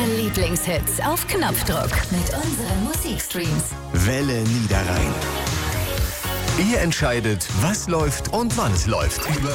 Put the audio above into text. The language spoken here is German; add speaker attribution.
Speaker 1: Lieblingshits auf Knopfdruck mit unseren Musikstreams.
Speaker 2: Welle Niederrhein. Ihr entscheidet, was läuft und wann es läuft. Über